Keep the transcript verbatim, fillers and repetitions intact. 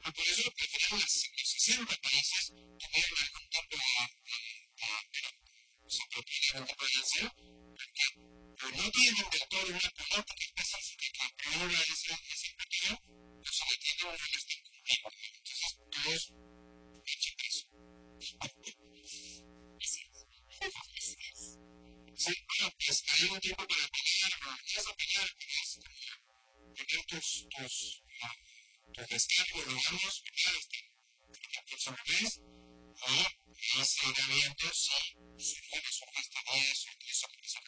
por eso prefieren los sesenta países tuvieron algún tipo de, de, de se propusieron de población, porque o no tienen del todo una política específica que priora ese, ese partido, o si la tienen no lo están cumpliendo. Entonces, todo es hecho eso. Sí, bueno, pues hay un tiempo para pelear, no es a pelear, es tener tus, tus, tus descargos, digamos, ¿verdad? Por su vez, y ese agravamiento sí surge, surge esta vez, surge eso, eso